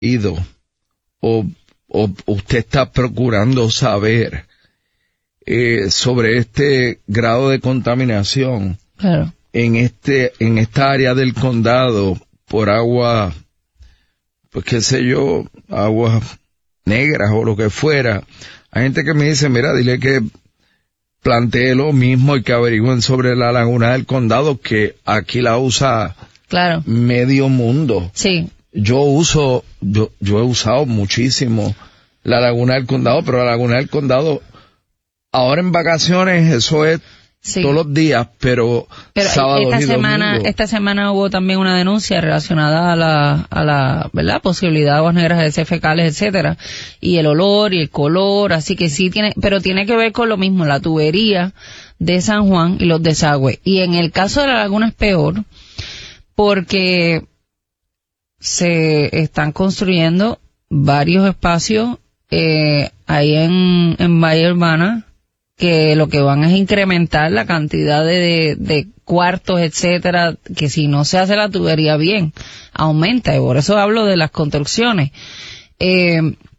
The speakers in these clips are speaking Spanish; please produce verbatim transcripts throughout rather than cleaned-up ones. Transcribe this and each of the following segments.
ido o, o usted está procurando saber eh, sobre este grado de contaminación claro. en este en esta área del condado por agua, pues qué sé yo, aguas negras o lo que fuera, hay gente que me dice, mira, dile que plantee lo mismo y que averigüen sobre la laguna del condado, que aquí la usa claro. medio mundo. Sí. Yo uso, yo, yo he usado muchísimo la laguna del condado, pero la laguna del condado, ahora en vacaciones, eso es sí. todos los días, pero, pero sábados esta y semana, domingos. Esta semana hubo también una denuncia relacionada a la, a la, ¿verdad? Posibilidad de aguas negras de heces fecales, etcétera, y el olor y el color, así que sí tiene, pero tiene que ver con lo mismo, la tubería de San Juan y los desagües. Y en el caso de la laguna es peor, porque se están construyendo varios espacios eh, ahí en, en Valle Urbana, que lo que van es incrementar la cantidad de, de, de cuartos, etcétera, que si no se hace la tubería bien, aumenta, y por eso hablo de las construcciones. Eh,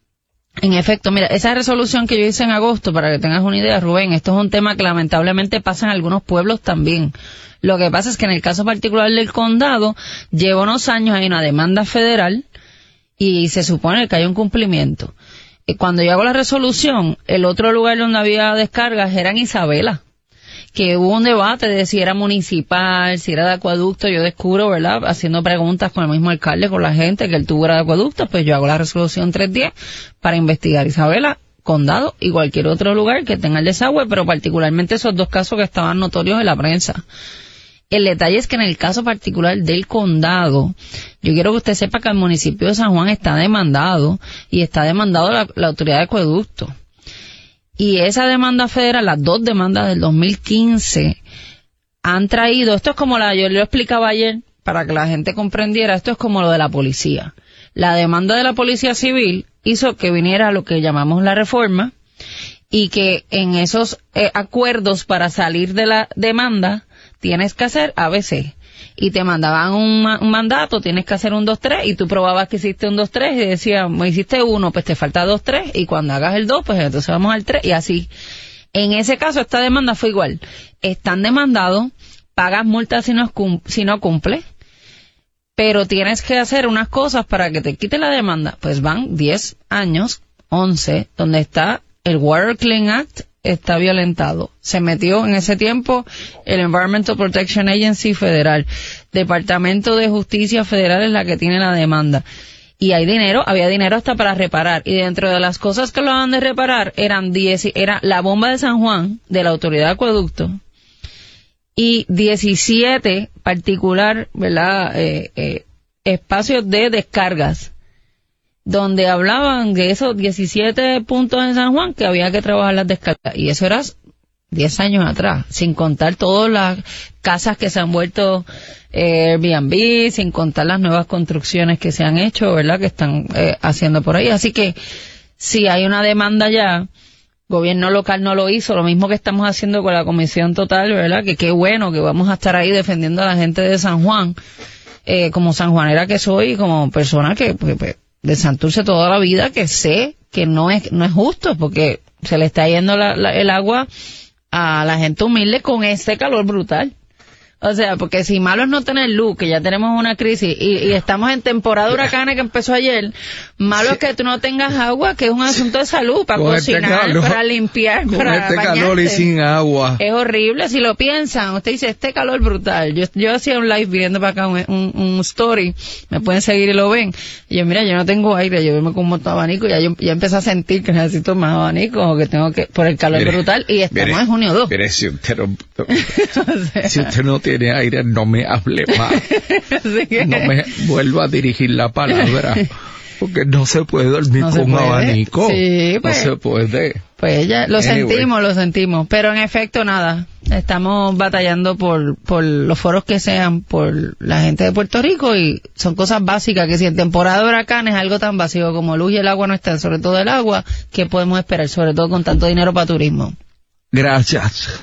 en efecto, mira, esa resolución que yo hice en agosto, para que tengas una idea, Rubén, esto es un tema que lamentablemente pasa en algunos pueblos también. Lo que pasa es que en el caso particular del condado, lleva unos años, hay una demanda federal, y se supone que hay un cumplimiento. Cuando yo hago la resolución, el otro lugar donde había descargas era en Isabela, que hubo un debate de si era municipal, si era de acueducto. Yo descubro, ¿verdad?, haciendo preguntas con el mismo alcalde, con la gente, que el tubo era de acueducto, pues yo hago la resolución trescientos diez para investigar Isabela, condado y cualquier otro lugar que tenga el desagüe, pero particularmente esos dos casos que estaban notorios en la prensa. El detalle es que en el caso particular del condado, yo quiero que usted sepa que el municipio de San Juan está demandado, y está demandado la, la autoridad de acueducto. Y esa demanda federal, las dos demandas del dos mil quince, han traído, esto es como la, yo lo explicaba ayer, para que la gente comprendiera, esto es como lo de la policía. La demanda de la policía civil hizo que viniera lo que llamamos la reforma, y que en esos eh, acuerdos para salir de la demanda, tienes que hacer A B C, y te mandaban un, un mandato, tienes que hacer un dos tres, y tú probabas que hiciste un dos tres, y decían, me hiciste uno, pues te falta dos tres, y cuando hagas el dos, pues entonces vamos al tres, y así. En ese caso, esta demanda fue igual. Están demandados, pagas multas si no, si no cumple, pero tienes que hacer unas cosas para que te quite la demanda. Pues van diez años, once, donde está el Water Clean Act, está violentado. Se metió en ese tiempo el Environmental Protection Agency federal. Departamento de Justicia Federal es la que tiene la demanda. Y hay dinero, había dinero hasta para reparar. Y dentro de las cosas que lo han de reparar eran diez, era la bomba de San Juan, de la autoridad de acueducto, y diecisiete particular, ¿verdad?, eh, eh, espacios de descargas, donde hablaban de esos diecisiete puntos en San Juan que había que trabajar las descargas. Y eso era diez años atrás, sin contar todas las casas que se han vuelto eh, Airbnb, sin contar las nuevas construcciones que se han hecho, ¿verdad?, que están eh, haciendo por ahí. Así que si hay una demanda ya, gobierno local no lo hizo, lo mismo que estamos haciendo con la Comisión Total, ¿verdad?, que qué bueno que vamos a estar ahí defendiendo a la gente de San Juan, eh, como sanjuanera que soy, como persona que... que, que de Santurce toda la vida, que sé que no es no es justo, porque se le está yendo la, la, el agua a la gente humilde con este calor brutal. O sea, porque si malo es no tener luz, que ya tenemos una crisis, y, y estamos en temporada de huracanes que empezó ayer, malo sí. es que tú no tengas agua, que es un asunto de salud, para con cocinar, este calor, para limpiar, con para este bañarte. calor y sin agua. Es horrible, si lo piensan. Usted dice, este calor brutal. Yo yo hacía un live viendo para acá un, un, un story, me pueden seguir y lo ven. Y yo, mira, yo no tengo aire, yo me como todo abanico, ya yo ya empecé a sentir que necesito más abanico, o que tengo que, por el calor mire, brutal, y estamos mire, en junio dos. Mire, si usted no, o sea, si usted no tiene aire, no me hable más. Que... no me vuelva a dirigir la palabra, porque no se puede dormir no con un abanico. Sí, pues, no se puede. Pues ya lo anyway. sentimos, lo sentimos, pero en efecto nada, estamos batallando por por los foros que sean, por la gente de Puerto Rico, y son cosas básicas que si en temporada de huracanes algo tan básico como luz y el agua no están, sobre todo el agua, ¿qué podemos esperar? Sobre todo con tanto dinero para turismo. Gracias.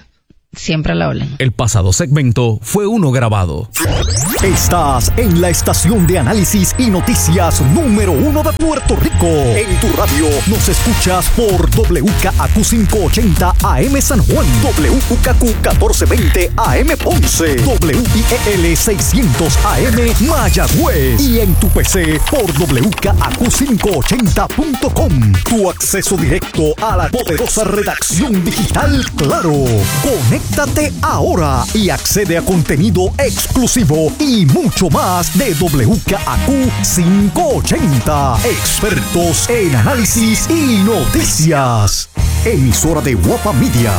siempre a la orden. El pasado segmento fue uno grabado. Estás en la estación de análisis y noticias número uno de Puerto Rico. En tu radio nos escuchas por W K A Q quinientos ochenta A M San Juan, W U K Q catorce veinte A M Ponce, W I E L seiscientos A M Mayagüez y en tu P C por W K A Q quinientos ochenta punto com. Tu acceso directo a la poderosa redacción digital Claro. Conéctate ahora y accede a contenido exclusivo y mucho más de W K A Q quinientos ochenta. Expertos en análisis y noticias. Emisora de Guapa Media.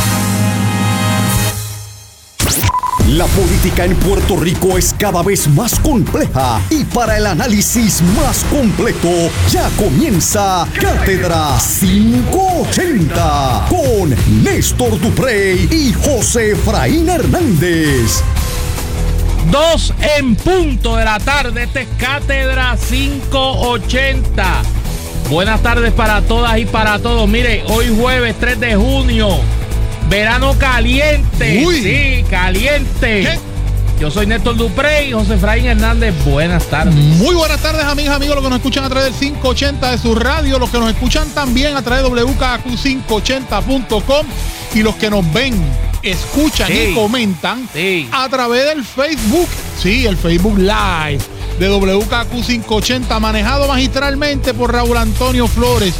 La política en Puerto Rico es cada vez más compleja y para el análisis más completo ya comienza Cátedra quinientos ochenta con Néstor Duprey y José Efraín Hernández. Dos en punto de la tarde, este es Cátedra quinientos ochenta. Buenas tardes para todas y para todos. Mire, hoy jueves tres de junio, verano caliente. Uy. Sí, caliente. ¿Qué? Yo soy Néstor Duprey y José Efraín Hernández. Buenas tardes. Muy buenas tardes, amigas, amigos, los que nos escuchan a través del quinientos ochenta de su radio, los que nos escuchan también a través de W K A Q quinientos ochenta punto com y los que nos ven, escuchan Sí. y comentan Sí. a través del Facebook. Sí, el Facebook Live de W K A Q quinientos ochenta, manejado magistralmente por Raúl Antonio Flores.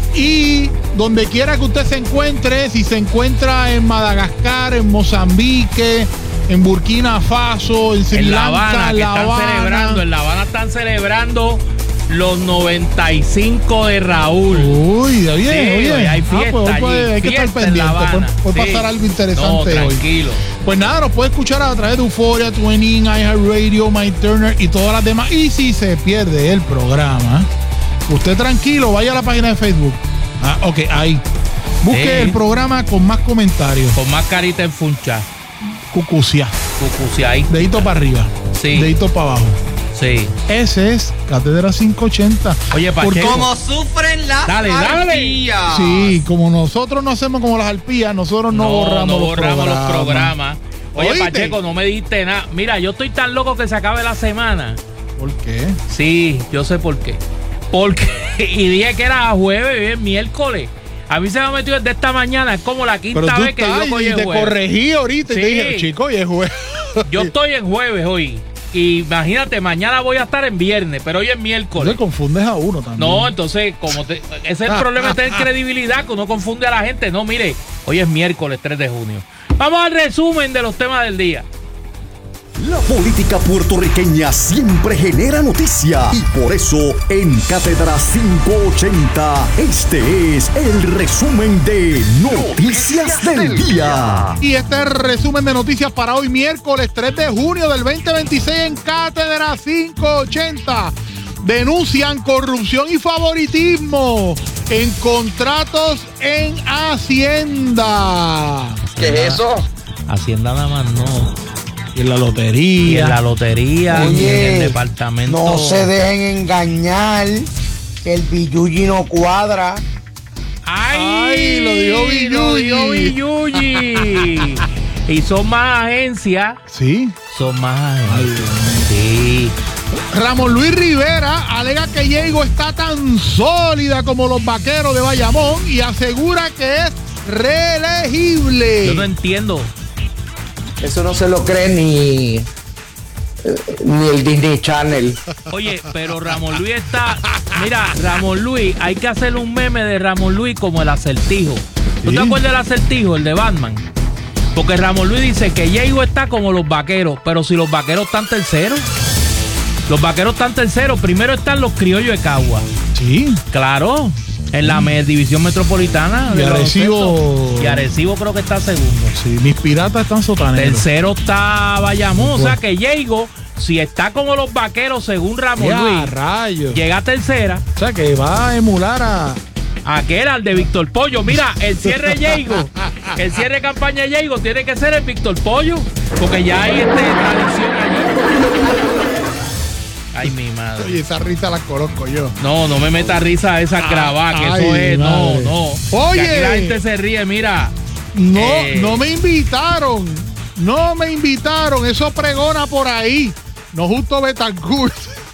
Y donde quiera que usted se encuentre, si se encuentra en Madagascar, en Mozambique, en Burkina Faso, en Sri En La Lanka, Habana, que La están Habana. celebrando, en La Habana están celebrando los noventa y cinco de Raúl. Uy, de bien, Sí, oye. hoy hay Ah, fiesta pues, allí, pues, hay que estar fiesta en La pendiente. Habana. Puede, puede Sí. pasar algo interesante No, hoy. tranquilo. Pues nada, nos puede escuchar a través de Euphoria, TuneIn, iHeartRadio, MyTurner y todas las demás. Y si se pierde el programa, usted tranquilo, vaya a la página de Facebook. Ah, ok, ahí. Busque Sí. el programa con más comentarios. Con más carita en funcha. Cucucia. Cucucia ahí. Dedito para arriba. Sí. Dedito para abajo. Sí. Ese es Cátedra quinientos ochenta. Oye, Porque- Pacheco. Como sufren las Dale, dale. arpías. Sí, como nosotros no hacemos como las arpías, nosotros no, No, borramos, no los, borramos programas. los programas. Oye, ¿Oíste? Pacheco, no me dijiste nada. Mira, yo estoy tan loco que se acabe la semana. ¿Por qué? Sí, yo sé por qué. Porque, y dije que era jueves y es miércoles. A mí se me ha metido desde esta mañana, es como la quinta Pero tú vez que estás yo y cojo te jueves. corregí ahorita Sí. y te dije, chico, hoy es jueves. Yo estoy en jueves hoy. Y imagínate, mañana voy a estar en viernes, pero hoy es Tú miércoles. le confundes a uno también. No, entonces, como te, ese es el problema de tener credibilidad, que uno confunde a la gente. No, mire, hoy es miércoles tres de junio. Vamos al resumen de los temas del día. La política puertorriqueña siempre genera noticia y por eso en Cátedra quinientos ochenta este es el resumen de Noticias del Día. Y este es el resumen de noticias para hoy, miércoles tres de junio del veinte veintiséis en Cátedra quinientos ochenta. Denuncian corrupción y favoritismo en contratos en Hacienda. ¿Qué es eso? Hacienda nada más no. Y en la Y lotería. en la lotería, y Oye, en el departamento. No se dejen engañar, que el billuyi no cuadra. ¡Ay! Ay, lo dijo Villuyi. Lo dijo Villuyi. Y son más agencias. Sí. Son más agencias. Sí. Ramón Luis Rivera alega que Diego está tan sólida como los vaqueros de Bayamón y asegura que es reelegible. Yo no entiendo. Eso no se lo cree ni, eh, ni el Disney Channel. Oye, pero Ramón Luis está. Mira, Ramón Luis, hay que hacerle un meme de Ramón Luis como el acertijo. ¿Tú Sí. te acuerdas del acertijo, el de Batman? Porque Ramón Luis dice que Diego está como los vaqueros, pero si los vaqueros están terceros. Los vaqueros están terceros. Primero están los criollos de Cagua. Sí. Claro. En la me- división metropolitana. Y de Arecibo- baloncesto. Y Arecibo creo que está segundo. Sí, mis piratas están sotaneros. Tercero está Bayamón. O sea que Diego, si está como los vaqueros según Ramón Ya, Luis, rayos. llega a tercera. O sea que va a emular a. Aquel al de Víctor Pollo. Mira, el cierre de Diego, el cierre de campaña de Diego tiene que ser el Víctor Pollo, porque ya hay este, tradición allí. Ay, mi madre. Oye, esa risa la conozco yo. No, no me meta risa esa grabada, que Ay, eso es, no, madre. no. Oye. Que aquí la gente se ríe, mira. No, Eh. no me invitaron. No me invitaron. Eso pregona por ahí. No justo Betancourt,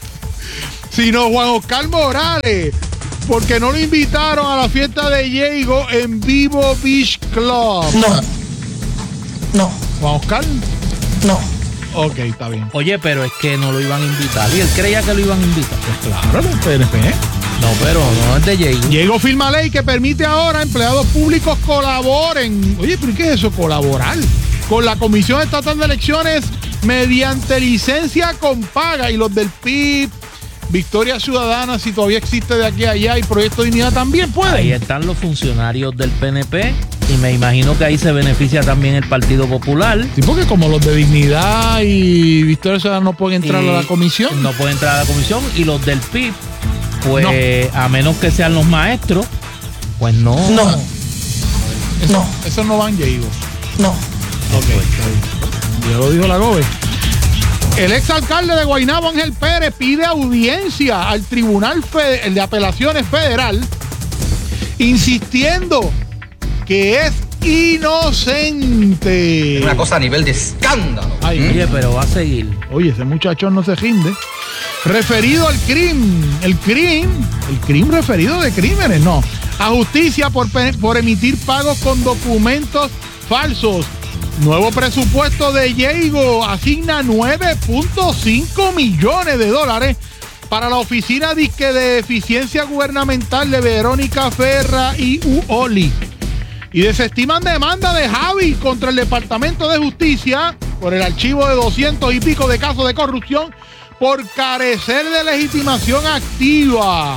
sino Juan Oscar Morales. Porque no lo invitaron a la fiesta de Diego en Vivo Beach Club. No. No. Juan Oscar. No. Ok, está bien. Oye, pero es que no lo iban a invitar. Y él creía que lo iban a invitar. Claro, el P N P. No, pero no es de Diego. Diego firma ley que permite ahora a empleados públicos colaboren. Oye, pero ¿qué es eso? Colaborar con la Comisión Estatal de Elecciones mediante licencia con paga. Y los del P I B, Victoria Ciudadana, si todavía existe de aquí a allá, y Proyecto Dignidad también pueden. Ahí están los funcionarios del P N P y me imagino que ahí se beneficia también el Partido Popular. Sí, porque como los de Dignidad y Victoria Ciudadana no pueden entrar Y a la comisión. No pueden entrar a la comisión y los del P I B, pues a menos que sean los maestros, pues no. No. Eso, No. Esos no van, Diego. No. Ok, está bien. Ya lo dijo la Gobe. El exalcalde de Guaynabo, Ángel Pérez, pide audiencia al Tribunal Fe- de Apelaciones Federal, insistiendo que es inocente. Una cosa a nivel de escándalo. Ay, Oye, pero va a seguir. oye, ese muchachón no se rinde. Referido al crimen, el crimen, el crimen referido de crímenes, no. A justicia por, pe- por emitir pagos con documentos falsos. Nuevo presupuesto de Diego asigna nueve punto cinco millones de dólares para la oficina disque de eficiencia gubernamental de Verónica Ferra y Uoli. Y desestiman demanda de Javi contra el Departamento de Justicia por el archivo de doscientos y pico de casos de corrupción por carecer de legitimación activa.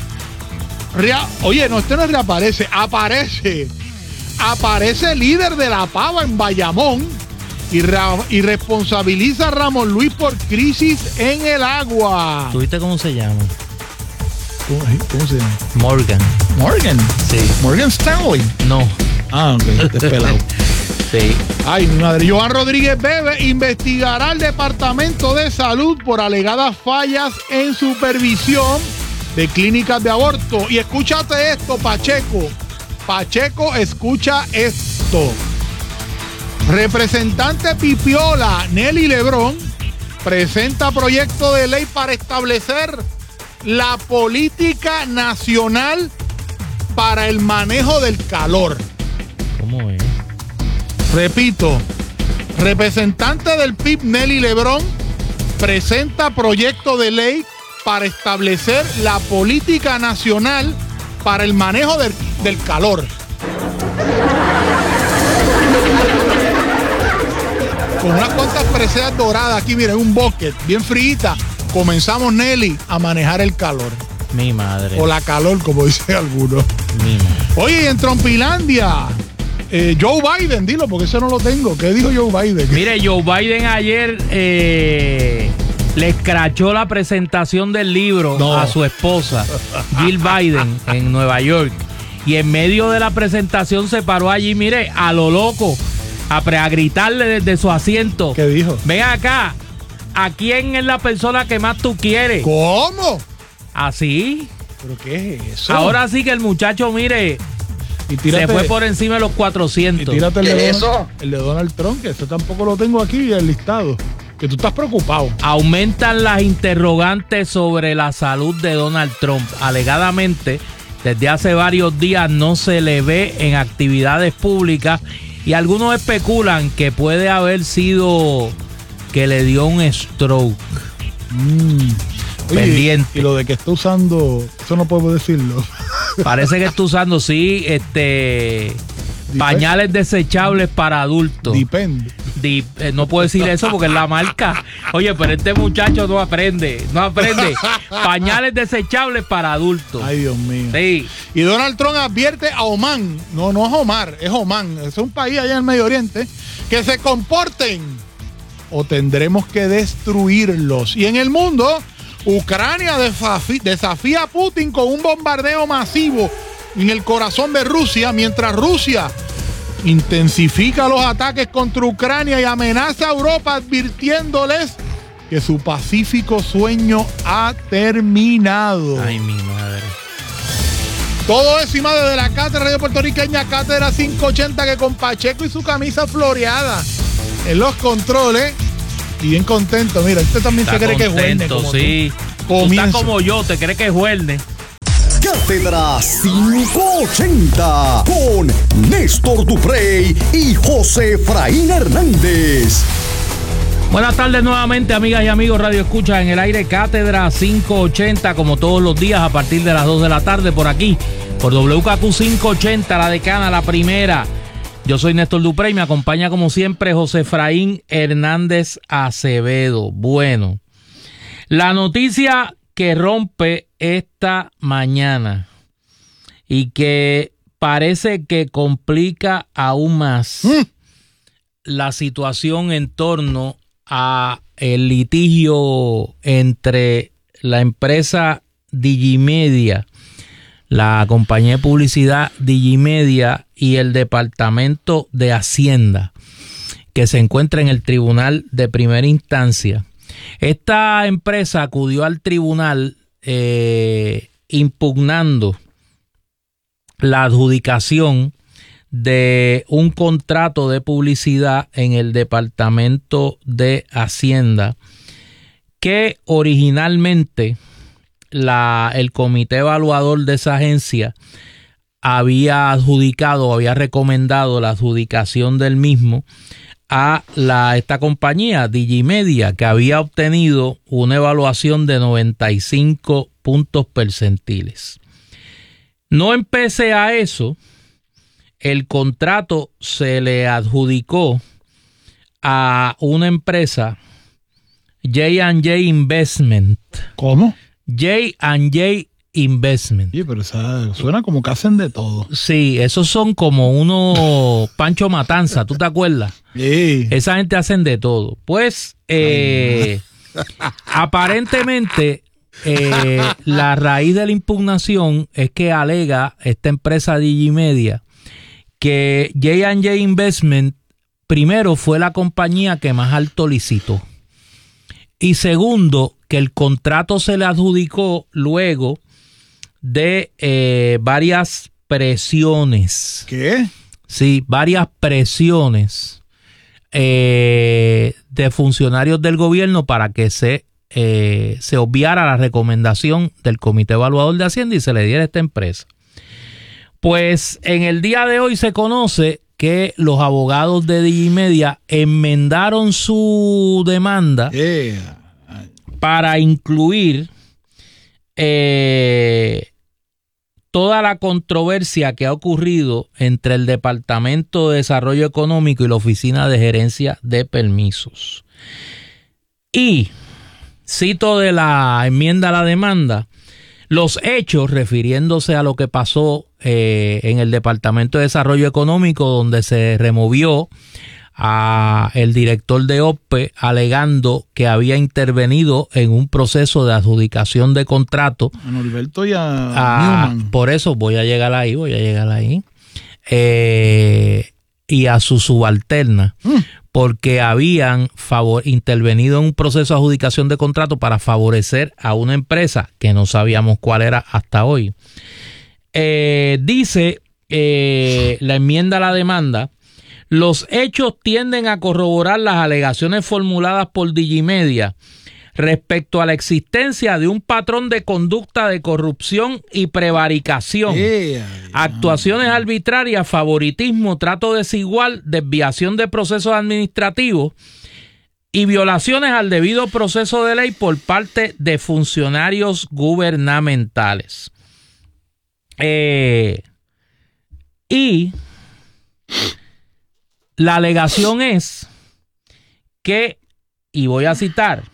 Rea- Oye, no, este no reaparece, aparece. Aparece el líder de la pava en Bayamón y, ra- y responsabiliza a Ramón Luis por crisis en el agua. ¿Tú viste cómo se llama? ¿Cómo, cómo se llama? Morgan. Morgan. Sí. Morgan Stanley. No. Ah, ok, este es pelado. Sí. Ay, mi madre. Joan Rodríguez Bebe investigará al Departamento de Salud por alegadas fallas en supervisión de clínicas de aborto. Y escúchate esto, Pacheco. Pacheco, escucha esto. Representante Pipiola, Nelly Lebrón, presenta proyecto de ley para establecer la política nacional para el manejo del calor. ¿Cómo es? Repito, representante del P I B Nelly Lebrón presenta proyecto de ley para establecer la política nacional para el manejo del, del calor. Con unas cuantas preseas doradas aquí, miren, un bucket bien frita. Comenzamos, Nelly, a manejar el calor. Mi madre. O la calor, como dicen algunos. Mi madre. Oye, y en Trompilandia, eh, Joe Biden, dilo, porque eso no lo tengo. ¿Qué dijo Joe Biden? Mire, Joe Biden ayer eh, le escrachó la presentación del libro No. a su esposa, Jill Biden, en Nueva York. Y en medio de la presentación se paró allí, mire, a lo loco, a, pre- a gritarle desde su asiento. ¿Qué dijo? Ven acá, ¿a quién es la persona que más tú quieres? ¿Cómo? Así. ¿Pero qué es eso? Ahora sí que el muchacho, mire, y tírate, se fue por encima de los y cuatrocientos. tírate el, ¿Qué de es Donald, eso? el de Donald Trump, que eso tampoco lo tengo aquí, el listado. Que tú estás preocupado. Aumentan las interrogantes sobre la salud de Donald Trump. Alegadamente, desde hace varios días no se le ve en actividades públicas y algunos especulan que puede haber sido que le dio un stroke. Mm. Oye, Pendiente. Y lo de que está usando, eso no puedo decirlo. Parece que está usando, sí, este pañales desechables para adultos. Depende. Di- eh, no puedo decir eso porque es la marca. Oye, pero este muchacho no aprende, no aprende. Pañales desechables para adultos. Ay, Dios mío. Sí. Y Donald Trump advierte a Omán, no, no es Omar, es Omán, es un país allá en el Medio Oriente, que se comporten o tendremos que destruirlos. Y en el mundo, Ucrania desafi- desafía a Putin con un bombardeo masivo en el corazón de Rusia, mientras Rusia intensifica los ataques contra Ucrania y amenaza a Europa advirtiéndoles que su pacífico sueño ha terminado. Ay, mi madre. Todo eso y más desde la Cátedra Radio Puertorriqueña, Cátedra quinientos ochenta, que con Pacheco y su camisa floreada en los controles. Y bien contento. Mira, usted también está se cree contento, que es jueves. Sí. Tú estás como yo, te crees que es jueves. Cátedra quinientos ochenta con Néstor Duprey y José Efraín Hernández. Buenas tardes nuevamente, amigas y amigos Radio Escucha en el aire. Cátedra quinientos ochenta, como todos los días a partir de las dos de la tarde por aquí, por W K Q quinientos ochenta, la decana, la primera. Yo soy Néstor Duprey y me acompaña como siempre José Efraín Hernández Acevedo. Bueno, la noticia que rompe esta mañana y que parece que complica aún más ¿Mm? la situación en torno a el litigio entre la empresa Digimedia, la compañía de publicidad Digimedia y el Departamento de Hacienda, que se encuentra en el Tribunal de Primera Instancia. Esta empresa acudió al tribunal eh, impugnando la adjudicación de un contrato de publicidad en el Departamento de Hacienda que originalmente la, el comité evaluador de esa agencia había adjudicado, había recomendado la adjudicación del mismo a la, esta compañía Digimedia, que había obtenido una evaluación de noventa y cinco puntos percentiles. No empecé a eso. El contrato se le adjudicó a una empresa, J and J Investment. ¿Cómo? J and J Investment. Sí, pero esa, suena como que hacen de todo. Sí, esos son como unos Pancho Matanza, ¿tú te acuerdas? Sí. Esa gente hacen de todo. Pues, eh, aparentemente, eh, la raíz de la impugnación es que alega esta empresa Digimedia que J and J Investment, primero, fue la compañía que más alto licitó. Y segundo, que el contrato se le adjudicó luego de eh, varias presiones. ¿Qué? Sí, varias presiones eh, de funcionarios del gobierno para que se, eh, se obviara la recomendación del Comité Evaluador de Hacienda y se le diera a esta empresa. Pues en el día de hoy se conoce que los abogados de Digimedia enmendaron su demanda yeah. para incluir eh, toda la controversia que ha ocurrido entre el Departamento de Desarrollo Económico y la Oficina de Gerencia de Permisos. Y, cito de la enmienda a la demanda, los hechos refiriéndose a lo que pasó eh, en el Departamento de Desarrollo Económico, donde se removió a el director de O P P E alegando que había intervenido en un proceso de adjudicación de contrato. A Norberto y a, a Newman. Por eso voy a llegar ahí, voy a llegar ahí. Eh, y a su subalterna. Mm. Porque habían favor, intervenido en un proceso de adjudicación de contrato para favorecer a una empresa que no sabíamos cuál era hasta hoy. Eh, dice eh, la enmienda a la demanda: los hechos tienden a corroborar las alegaciones formuladas por Digimedia respecto a la existencia de un patrón de conducta de corrupción y prevaricación, yeah, yeah. actuaciones arbitrarias, favoritismo, trato desigual, desviación de procesos administrativos y violaciones al debido proceso de ley por parte de funcionarios gubernamentales. Eh, y la alegación es que, y voy a citar,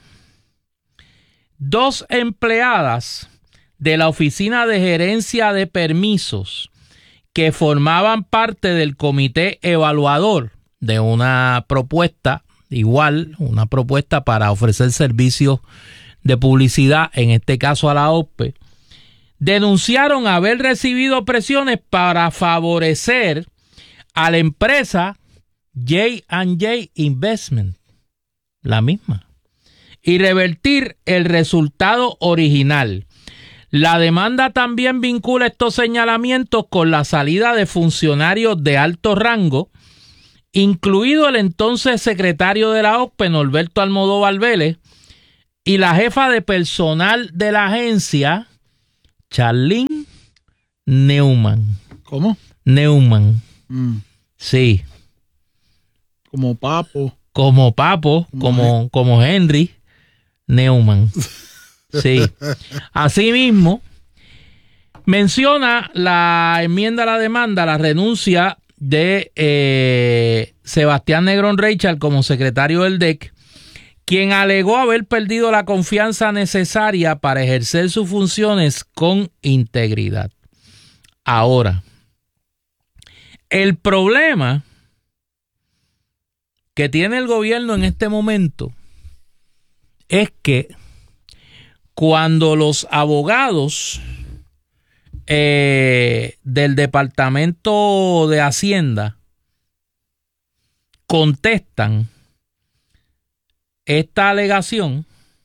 dos empleadas de la Oficina de Gerencia de Permisos que formaban parte del comité evaluador de una propuesta, igual, una propuesta para ofrecer servicios de publicidad, en este caso a la O P P E, denunciaron haber recibido presiones para favorecer a la empresa J and J Investment, la misma, y revertir el resultado original. La demanda también vincula estos señalamientos con la salida de funcionarios de alto rango, incluido el entonces secretario de la O C P E, Norberto Almodóvar Vélez, y la jefa de personal de la agencia, Charlene Neumann. ¿Cómo? Neumann. Mm. Sí. Como Papo. Como Papo, como, como, como Henry Neumann. Sí. Asimismo, menciona la enmienda a la demanda, la renuncia de eh, Sebastián Negrón Reichard como secretario del D E C, quien alegó haber perdido la confianza necesaria para ejercer sus funciones con integridad. Ahora, el problema que tiene el gobierno en este momento es que cuando los abogados eh, del Departamento de Hacienda contestan esta alegación,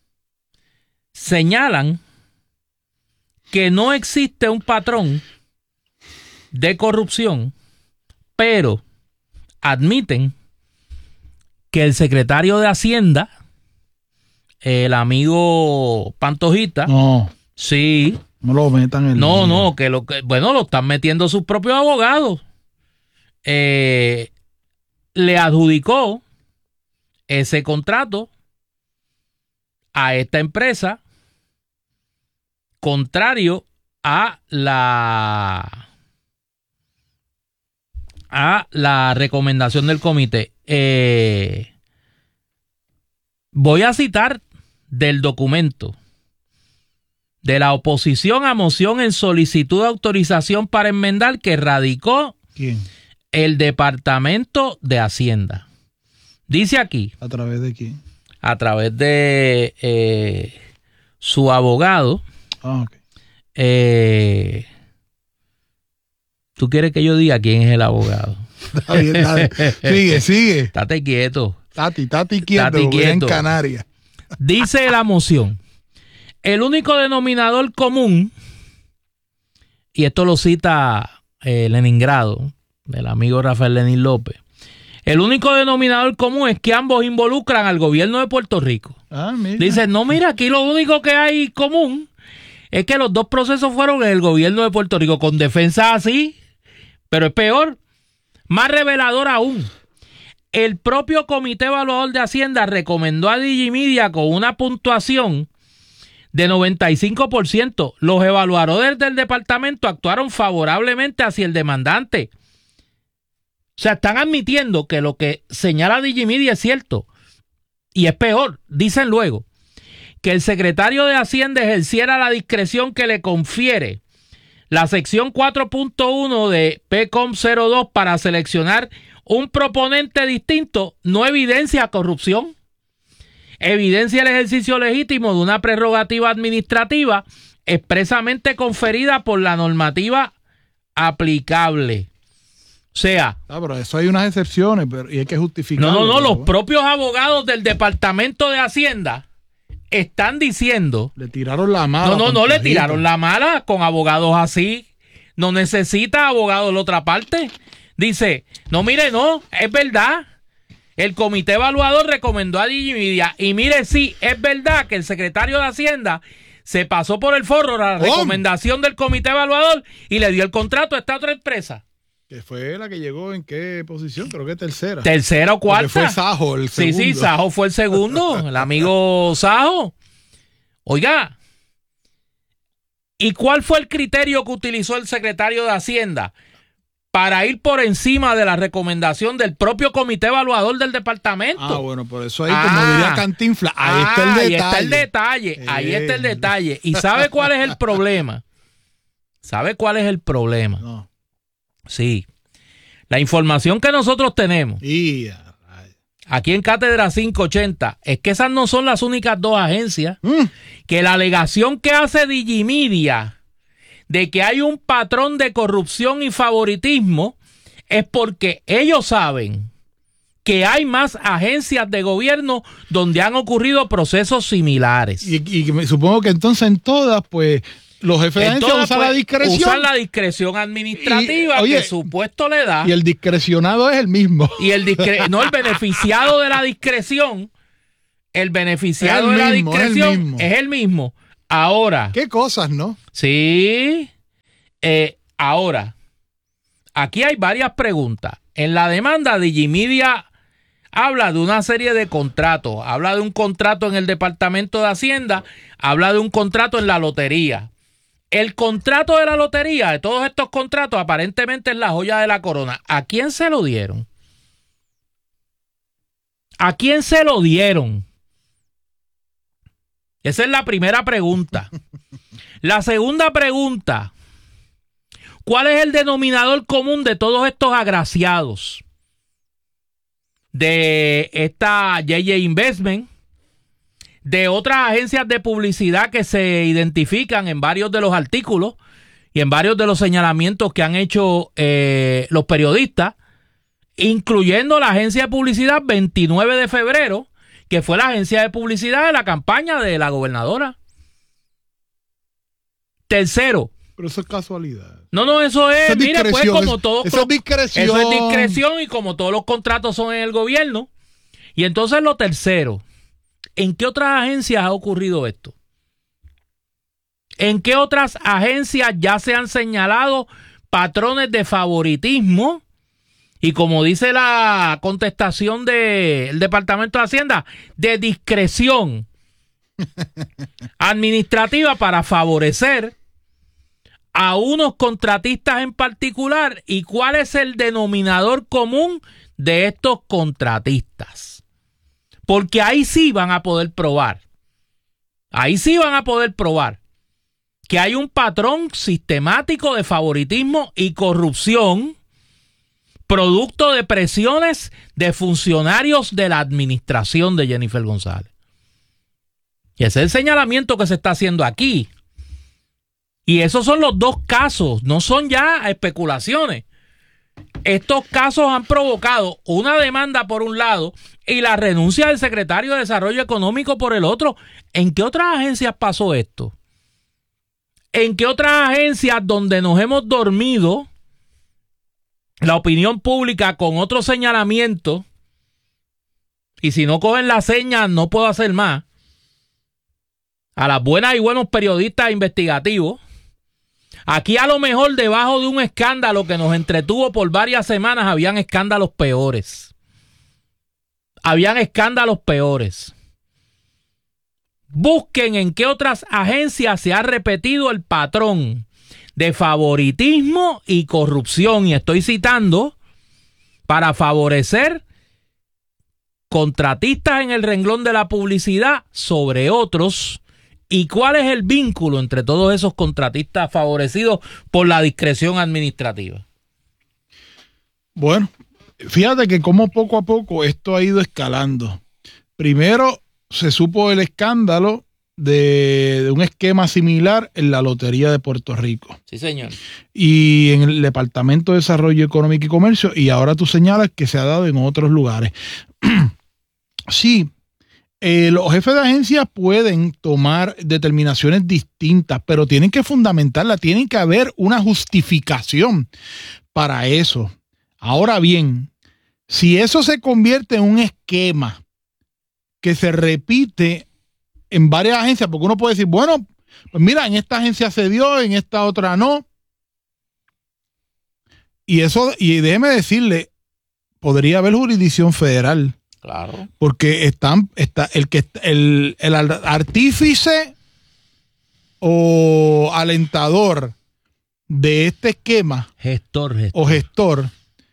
señalan que no existe un patrón de corrupción, pero admiten que el secretario de Hacienda, el amigo Pantojita, no, sí, no lo metan en no, el no, que lo que, bueno, lo están metiendo sus propios abogados, eh, le adjudicó ese contrato a esta empresa, contrario a la a la recomendación del comité. Eh, voy a citar del documento de la oposición a moción en solicitud de autorización para enmendar que radicó ¿Quién? el Departamento de Hacienda. Dice aquí, ¿A través de quién? a través de eh, su abogado, Ah, ok. eh, ¿tú quieres que yo diga quién es el abogado? Está bien, dale. Sigue, sigue. Estate quieto. Tati, Tati quieto, Tati porque quieto. en Canarias. Dice la moción, el único denominador común, y esto lo cita eh, Leningrado, del amigo Rafael Lenín López, el único denominador común es que ambos involucran al gobierno de Puerto Rico. Ah, mira. Dice, no, mira, aquí lo único que hay común es que los dos procesos fueron en el gobierno de Puerto Rico, con defensa así, pero es peor, más revelador aún. El propio Comité Evaluador de Hacienda recomendó a Digimedia con una puntuación de noventa y cinco por ciento. Los evaluadores del departamento actuaron favorablemente hacia el demandante. O sea, están admitiendo que lo que señala Digimedia es cierto. Y es peor, dicen luego, que el secretario de Hacienda ejerciera la discreción que le confiere la sección cuatro punto uno de P C O M cero dos para seleccionar un proponente distinto, no evidencia corrupción. Evidencia el ejercicio legítimo de una prerrogativa administrativa expresamente conferida por la normativa aplicable. O sea, Ah, pero eso hay unas excepciones, pero y hay que justificarlo. no, no, no, pero los bueno. propios abogados del Departamento de Hacienda están diciendo, Le tiraron la mala. no, no, no, le Pantojita. tiraron la mala con abogados así. No necesita abogados de la otra parte. Dice, no, mire, no, es verdad. El comité evaluador recomendó a Digimedia. Y mire, sí, es verdad que el secretario de Hacienda se pasó por el forro la ¿Cómo? recomendación del comité evaluador y le dio el contrato a esta otra empresa. Que fue la que llegó en qué posición, creo que tercera. Tercera o cuarta. Porque fue Sajo el Sí, segundo. sí, Sajo fue el segundo, el amigo Sajo. Oiga, ¿y cuál fue el criterio que utilizó el secretario de Hacienda para ir por encima de la recomendación del propio comité evaluador del departamento? Ah, bueno, por eso ahí, Ah. como diría Cantinflas, ahí Ah, está el detalle. Ahí está el detalle, ahí Eh. está el detalle. ¿Y sabe cuál es el problema? ¿Sabe cuál es el problema? No. Sí. La información que nosotros tenemos Y, a rayos. aquí en Cátedra quinientos ochenta es que esas no son las únicas dos agencias, Mm. que la alegación que hace Digimedia de que hay un patrón de corrupción y favoritismo es porque ellos saben que hay más agencias de gobierno donde han ocurrido procesos similares. Y, y me- supongo que entonces en todas, pues, los jefes de agencia Entonces, usan pues, la discreción. Usan la discreción administrativa Y, oye, que supuesto le da. Y el discrecionado es el mismo. Y el discre no, el beneficiado de la discreción, el beneficiado Es el de mismo, la es el discreción mismo. es el mismo. Ahora. Qué cosas, ¿no? Sí. Eh, ahora, aquí hay varias preguntas. En la demanda, Digimedia habla de una serie de contratos. Habla de un contrato en el Departamento de Hacienda. Habla de un contrato en la lotería. El contrato de la lotería, de todos estos contratos, aparentemente es la joya de la corona. ¿A quién se lo dieron? ¿A quién se lo dieron? Esa es la primera pregunta. La segunda pregunta: ¿cuál es el denominador común de todos estos agraciados? De esta J J Investment, de otras agencias de publicidad que se identifican en varios de los artículos y en varios de los señalamientos que han hecho eh, los periodistas, incluyendo la agencia de publicidad veintinueve de febrero, que fue la agencia de publicidad de la campaña de la gobernadora. Tercero. Pero eso es casualidad. No, no, eso es, Eso es mire, pues discreción, como es- todos. eso es discreción. Eso es discreción y como todos los contratos son en el gobierno. Y entonces lo tercero, ¿en qué otras agencias ha ocurrido esto? ¿En qué otras agencias ya se han señalado patrones de favoritismo? Y como dice la contestación del Departamento de Hacienda, de discreción administrativa para favorecer a unos contratistas en particular. ¿Y cuál es el denominador común de estos contratistas? Porque ahí sí van a poder probar. Ahí sí van a poder probar que hay un patrón sistemático de favoritismo y corrupción producto de presiones de funcionarios de la administración de Jennifer González. Y ese es el señalamiento que se está haciendo aquí. Y esos son los dos casos, no son ya especulaciones. Estos casos han provocado una demanda por un lado y la renuncia del secretario de Desarrollo Económico por el otro. ¿En qué otras agencias pasó esto? ¿En qué otras agencias donde nos hemos dormido la opinión pública con otros señalamientos? Y si no cogen la seña, no puedo hacer más. A las buenas y buenos periodistas investigativos. Aquí a lo mejor debajo de un escándalo que nos entretuvo por varias semanas habían escándalos peores. Habían escándalos peores. Busquen en qué otras agencias se ha repetido el patrón de favoritismo y corrupción. Y estoy citando para favorecer contratistas en el renglón de la publicidad sobre otros. ¿Y cuál es el vínculo entre todos esos contratistas favorecidos por la discreción administrativa? Bueno, fíjate que como poco a poco esto ha ido escalando. Primero se supo el escándalo de, de un esquema similar en la Lotería de Puerto Rico. Sí, señor. Y en el Departamento de Desarrollo Económico y Comercio, y ahora tú señalas que se ha dado en otros lugares. Sí. Eh, los jefes de agencia pueden tomar determinaciones distintas, pero tienen que fundamentarla, tienen que haber una justificación para eso. Ahora bien, si eso se convierte en un esquema que se repite en varias agencias, porque uno puede decir, bueno, pues mira, en esta agencia se dio, en esta otra no. Y eso, y déjeme decirle, podría haber jurisdicción federal. Claro. Porque están, está el que el, el artífice o alentador de este esquema, gestor, gestor. o gestor,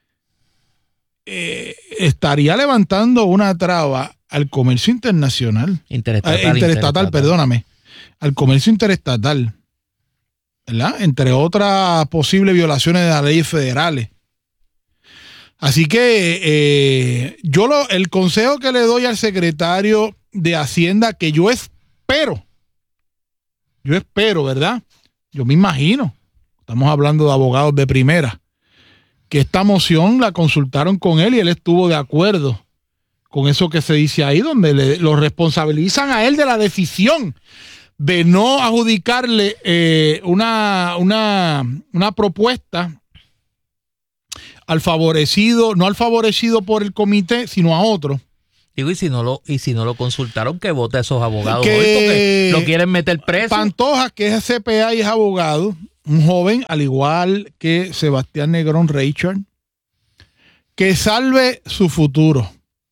eh, estaría levantando una traba al comercio internacional. Interestatal, Eh, interestatal, interestatal, perdóname. Al comercio interestatal. ¿Verdad? Entre otras posibles violaciones de las leyes federales. Así que eh, yo lo, el consejo que le doy al secretario de Hacienda, que yo espero, yo espero, ¿verdad? Yo me imagino, estamos hablando de abogados de primera, que esta moción la consultaron con él y él estuvo de acuerdo con eso que se dice ahí, donde le, lo responsabilizan a él de la decisión de no adjudicarle eh, una, una, una propuesta al favorecido, no al favorecido por el comité, sino a otro. Digo, y si no lo, y si no lo consultaron, que vote a esos abogados Que hoy porque lo quieren meter preso. Pantoja, que es C P A y es abogado, un joven, al igual que Sebastián Negrón Richard, que salve su futuro,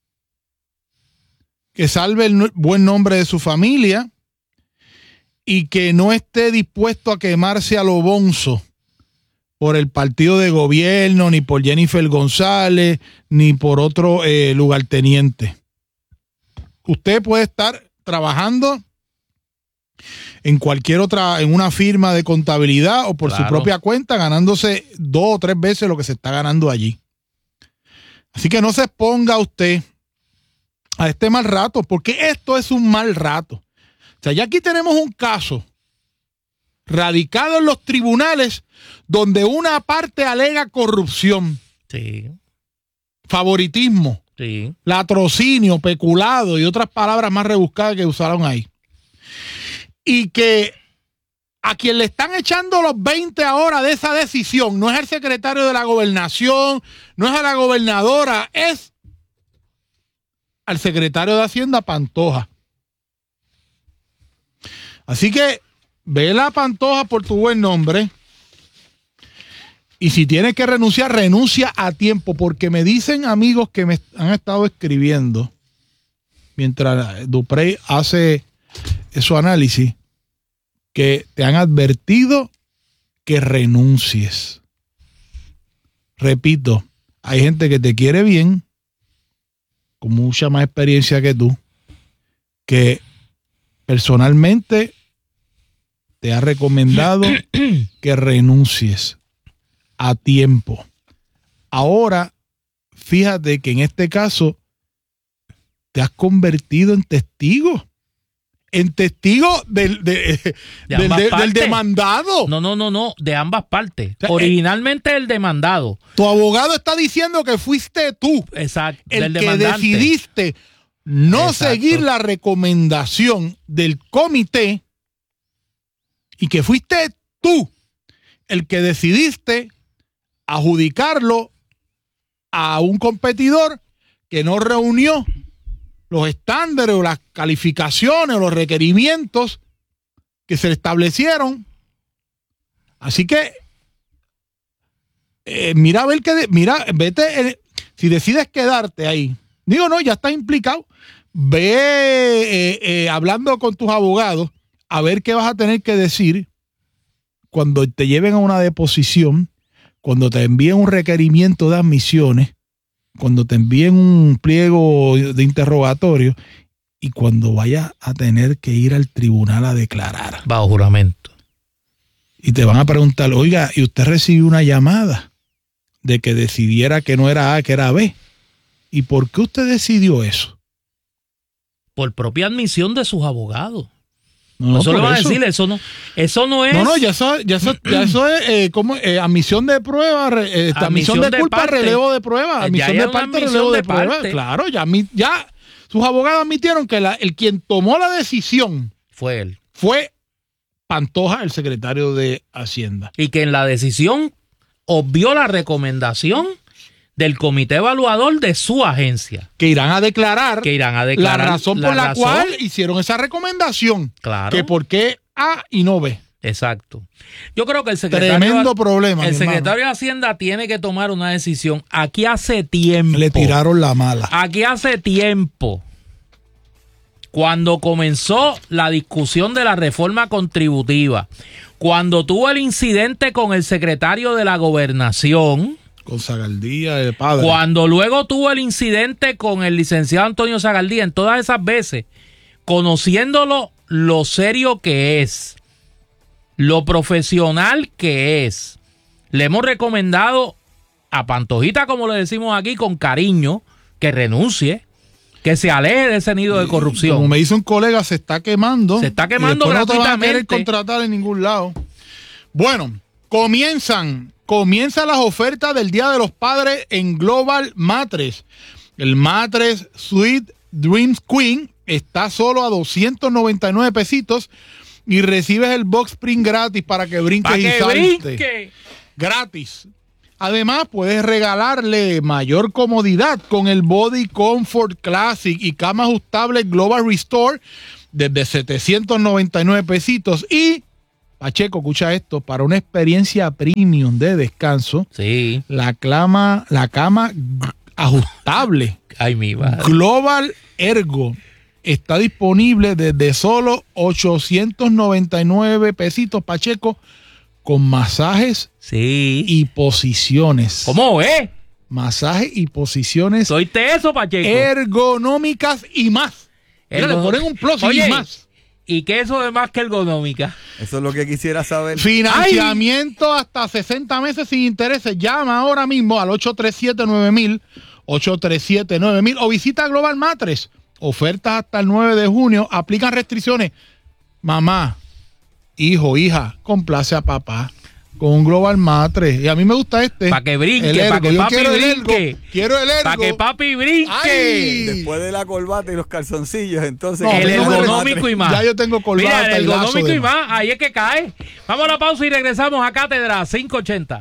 que salve el buen nombre de su familia y que no esté dispuesto a quemarse a lo bonzo por el partido de gobierno, ni por Jennifer González, ni por otro eh, lugarteniente. Usted puede estar trabajando en cualquier otra, en una firma de contabilidad o por Claro. su propia cuenta, ganándose dos o tres veces lo que se está ganando allí. Así que no se exponga usted a este mal rato, porque esto es un mal rato. O sea, ya aquí tenemos un caso radicado en los tribunales donde una parte alega corrupción, Sí, favoritismo, sí. latrocinio, peculado y otras palabras más rebuscadas que usaron ahí. Y que a quien le están echando los veinte ahora de esa decisión no es el secretario de la gobernación, no es a la gobernadora, es al secretario de Hacienda, Pantoja. Así que vela, Pantoja, por tu buen nombre. Y si tienes que renunciar, renuncia a tiempo, porque me dicen amigos que me han estado escribiendo mientras Duprey hace su análisis, que te han advertido que renuncies. Repito, hay gente que te quiere bien, con mucha más experiencia que tú, que personalmente te ha recomendado que renuncies a tiempo. Ahora, fíjate que en este caso te has convertido en testigo. En testigo del, de, De del, ambas de- del partes. demandado. No, no, no, no, de ambas partes. sea, Originalmente el demandado. Tu abogado está diciendo que fuiste tú Exacto. el del que demandante. decidiste no Exacto. seguir la recomendación del comité y que fuiste tú el que decidiste adjudicarlo a un competidor que no reunió los estándares o las calificaciones o los requerimientos que se le establecieron. Así que eh, mira a ver que de- mira, vete, eh, si decides quedarte ahí, digo no, ya estás implicado, ve eh, eh, hablando con tus abogados a ver qué vas a tener que decir cuando te lleven a una deposición, cuando te envíen un requerimiento de admisiones, cuando te envíen un pliego de interrogatorio y cuando vayas a tener que ir al tribunal a declarar. Bajo juramento. Y te van a preguntar, oiga, ¿y usted recibió una llamada de que decidiera que no era A, que era B? ¿Y por qué usted decidió eso? Por propia admisión de sus abogados. No, no, eso le por van a eso. decir, eso no, eso no es. No, no, ya eso, ya eso, ya eso es eh, como eh, admisión de prueba, re- eh, admisión, Admisión de de culpa, parte. relevo de prueba, Ya admisión hay de una parte, admisión relevo de, de prueba. parte. Claro, ya, mi- ya sus abogados admitieron que la, el quien tomó la decisión Fue él. fue Pantoja, el secretario de Hacienda. Y que en la decisión obvió la recomendación del comité evaluador de su agencia. Que irán a declarar, Que irán a la declarar razón por la razón. cual hicieron esa recomendación. Claro. Que por qué A y no B. Exacto. Yo creo que el secretario, Tremendo problema. el mi hermano. secretario de Hacienda tiene que tomar una decisión. Aquí hace tiempo. Le tiraron la mala. Aquí hace tiempo, cuando comenzó la discusión de la reforma contributiva, cuando tuvo el incidente con el secretario de la gobernación, Con Zagaldía, el padre. cuando luego tuvo el incidente con el licenciado Antonio Zagaldía, en todas esas veces, conociéndolo lo serio que es, lo profesional que es, le hemos recomendado a Pantojita, como le decimos aquí, con cariño, que renuncie, que se aleje de ese nido de corrupción. Como me dice un colega, se está quemando. Se está y quemando después no te van a querer gratuitamente. contratar en ningún lado. Bueno, comienzan, comienzan las ofertas del Día de los Padres en Global Mattress. El Mattress Sweet Dreams Queen está solo a doscientos noventa y nueve pesitos y recibes el box spring gratis para que brinques ¡Para y que saltes. brinque! Gratis. Además, puedes regalarle mayor comodidad con el Body Comfort Classic y cama ajustable Global Restore desde setecientos noventa y nueve pesitos. Y, Pacheco, escucha esto, para una experiencia premium de descanso, Sí. la, clama, la cama ajustable Ay, mi madre. Global Ergo está disponible desde solo ochocientos noventa y nueve pesitos, Pacheco, con masajes Sí. y posiciones. ¿Cómo es? Masajes y posiciones Soy teso, Pacheco. ergonómicas y más. Mira, le Ergo- ponen un plus Oye, y más. ¿y qué eso de más que ergonómica? Eso es lo que quisiera saber. Financiamiento hasta sesenta meses sin intereses. Llama ahora mismo al ocho tres siete nueve mil, ocho tres siete nueve mil o visita Global Mattress. Ofertas hasta el nueve de junio. Aplican restricciones. Mamá, hijo, hija, complace a papá con un Global Mattress. Y a mí me gusta este. Para que brinque, el para ergo. que Yo papi quiero el brinque. ergo. Quiero el ergo. Para que papi brinque. ¡Ay! Después de la corbata y los calzoncillos, entonces... No, el pero no me ergonómico y más. Ya yo tengo corbata Mira, el y lazo ergonómico de y más. más. Ahí es que cae. Vamos a la pausa y regresamos a Cátedra cinco ochenta.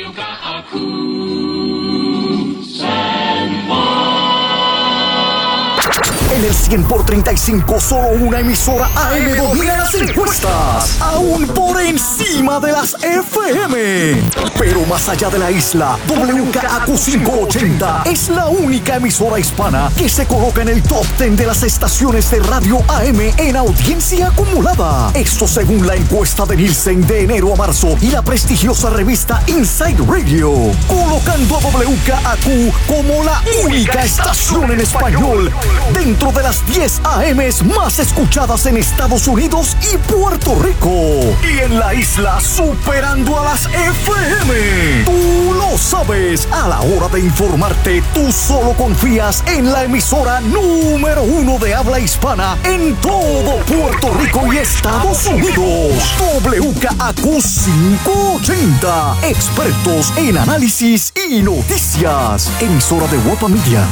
En el cien por treinta y cinco, solo una emisora A M domina las encuestas, aún por encima de las F M. Pero más allá de la isla, W K A Q quinientos ochenta es la única emisora hispana que se coloca en el top diez de las estaciones de radio A M en audiencia acumulada. Esto según la encuesta de Nielsen de enero a marzo y la prestigiosa revista Inside Radio, colocando a W K A Q como la única estación en español dentro de las diez A Ms más escuchadas en Estados Unidos y Puerto Rico. Y en la isla superando a las F M. Tú lo sabes, a la hora de informarte, tú solo confías en la emisora número uno de habla hispana en todo Puerto Rico y Estados Unidos. W K A Q quinientos ochenta. Expertos en análisis y noticias. Emisora de Guapa Media.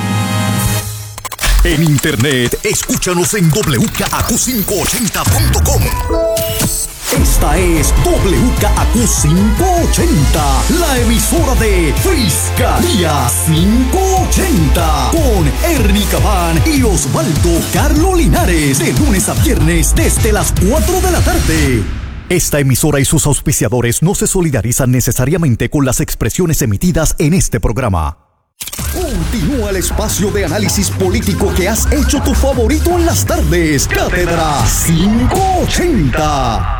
En internet, escúchanos en w k a q quinientos ochenta punto com. Esta es W K A Q quinientos ochenta, la emisora de Fiscalía quinientos ochenta, con Ernie Cabán y Osvaldo Carlo Linares, de lunes a viernes desde las cuatro de la tarde. Esta emisora y sus auspiciadores no se solidarizan necesariamente con las expresiones emitidas en este programa. Continúa el espacio de análisis político que has hecho tu favorito en las tardes. Cátedra quinientos ochenta.